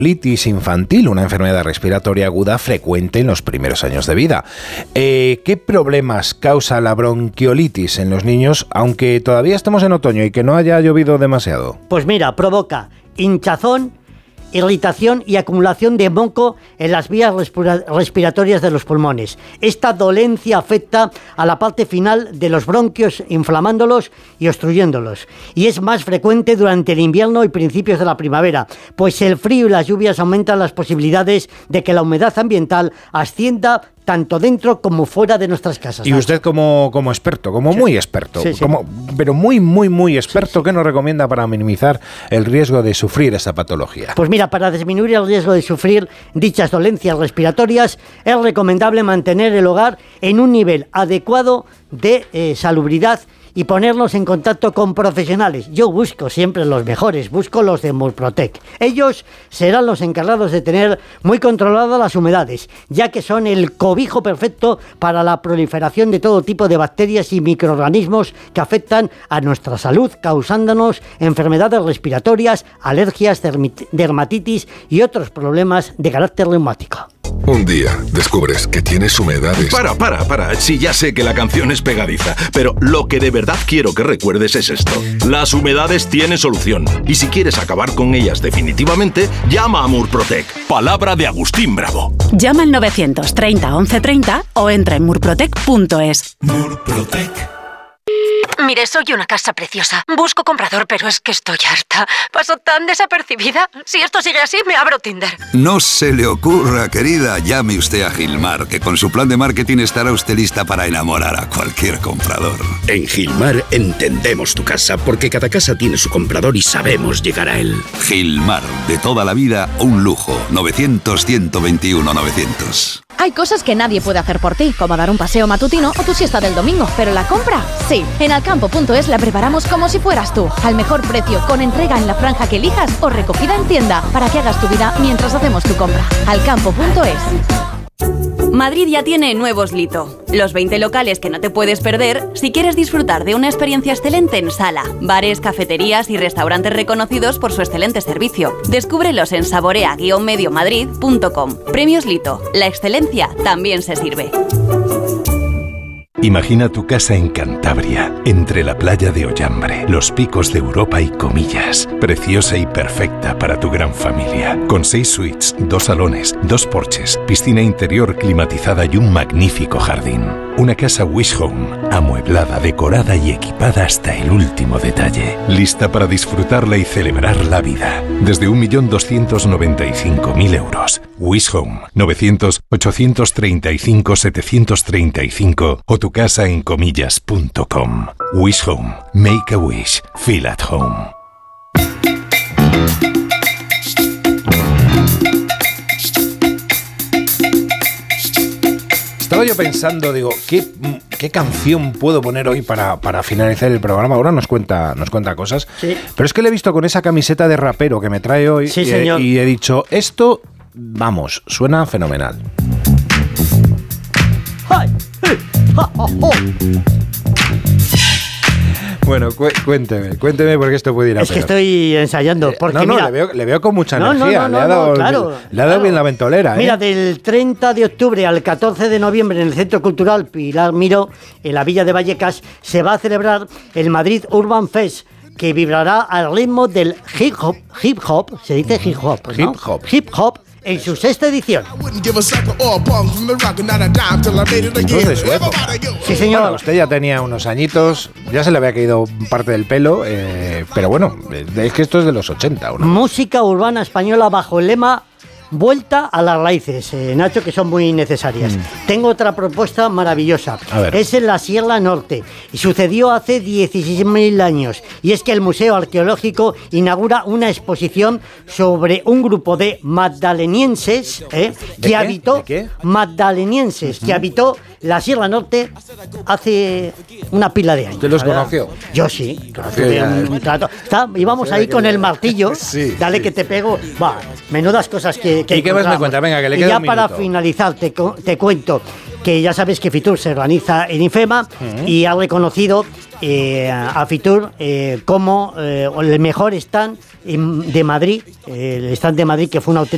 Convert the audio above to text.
bronquiolitis infantil, una enfermedad respiratoria aguda frecuente en los primeros años de vida. ¿Qué problemas causa la bronquiolitis en los niños, aunque todavía estemos en otoño y que no haya llovido demasiado? Pues mira, provoca hinchazón, irritación y acumulación de moco en las vías respiratorias de los pulmones. Esta dolencia afecta a la parte final de los bronquios, inflamándolos y obstruyéndolos. Y es más frecuente durante el invierno y principios de la primavera, pues el frío y las lluvias aumentan las posibilidades de que la humedad ambiental ascienda tanto dentro como fuera de nuestras casas. Y usted como experto, como sí, muy experto, sí, sí. Pero muy experto, sí. ¿Qué nos recomienda para minimizar el riesgo de sufrir esta patología? Pues mira, para disminuir el riesgo de sufrir dichas dolencias respiratorias, es recomendable mantener el hogar en un nivel adecuado de salubridad y ponernos en contacto con profesionales. Yo busco siempre los mejores, busco los de Murprotec. Ellos serán los encargados de tener muy controladas las humedades, ya que son el cobijo perfecto para la proliferación de todo tipo de bacterias y microorganismos que afectan a nuestra salud, causándonos enfermedades respiratorias, alergias, dermatitis y otros problemas de carácter reumático. Un día descubres que tienes humedades. Para. Sí, ya sé que la canción es pegadiza, pero lo que de verdad quiero que recuerdes es esto. Las humedades tienen solución. Y si quieres acabar con ellas definitivamente, llama a Murprotec. Palabra de Agustín Bravo. Llama al 930 1130 o entra en murprotec.es. Murprotec. Mire, soy una casa preciosa. Busco comprador, pero es que estoy harta. Paso tan desapercibida. Si esto sigue así, me abro Tinder. No se le ocurra, querida. Llame usted a Gilmar, que con su plan de marketing estará usted lista para enamorar a cualquier comprador. En Gilmar entendemos tu casa, porque cada casa tiene su comprador y sabemos llegar a él. Gilmar, de toda la vida, un lujo. 900-121-900. Hay cosas que nadie puede hacer por ti, como dar un paseo matutino o tu siesta del domingo, pero la compra, sí. En Alcampo.es la preparamos como si fueras tú, al mejor precio, con entrega en la franja que elijas o recogida en tienda, para que hagas tu vida mientras hacemos tu compra. Alcampo.es. Madrid ya tiene nuevos Lito, los 20 locales que no te puedes perder si quieres disfrutar de una experiencia excelente en sala, bares, cafeterías y restaurantes reconocidos por su excelente servicio. Descúbrelos en saborea-mediomadrid.com. Premios Lito, la excelencia también se sirve. Imagina tu casa en Cantabria, entre la playa de Ollambre, los picos de Europa y Comillas. Preciosa y perfecta para tu gran familia. Con 6 suites, 2 salones, 2 porches, piscina interior climatizada y un magnífico jardín. Una casa Wish Home, amueblada, decorada y equipada hasta el último detalle. Lista para disfrutarla y celebrar la vida. Desde 1.295.000 euros. Wish Home, 900-835-735 o tu casa en comillas.com. Wish Home. Make a wish. Feel at home. Estaba yo pensando, digo, ¿qué canción puedo poner hoy para finalizar el programa? Ahora nos cuenta cosas, sí. Pero es que le he visto con esa camiseta de rapero que me trae hoy, sí, señor. Y he dicho, esto, vamos, suena fenomenal. Bueno, cuénteme porque esto puede ir a peor. Es que estoy ensayando. Porque mira, le veo con mucha energía. Le ha dado bien la ventolera. Mira, del 30 de octubre al 14 de noviembre en el Centro Cultural Pilar Miró, en la Villa de Vallecas, se va a celebrar el Madrid Urban Fest, que vibrará al ritmo del hip hop, se dice hip hop, ¿no? Hip hop, en su 6ª edición. Sí, señor. Bueno, usted ya tenía unos añitos, ya se le había caído parte del pelo, pero bueno, es que esto es de los 80, ¿no? Música urbana española bajo el lema Vuelta a las raíces, Nacho, que son muy necesarias. Tengo otra propuesta maravillosa. Es en la Sierra Norte y sucedió hace 16.000 años. Y es que el Museo Arqueológico inaugura una exposición sobre un grupo de magdalenienses que habitó la Sierra Norte hace una pila de años. ¿Usted los conoció? Yo sí. Íbamos ahí con el martillo. Sí, dale sí. Que te pego. Va, menudas cosas que ¿Y qué más me cuenta? Venga, que le queda ya un minuto. Para finalizar, te cuento que ya sabes que Fitur se organiza en IFEMA y ha reconocido a Fitur como el mejor stand de Madrid, el stand de Madrid, que fue una auténtica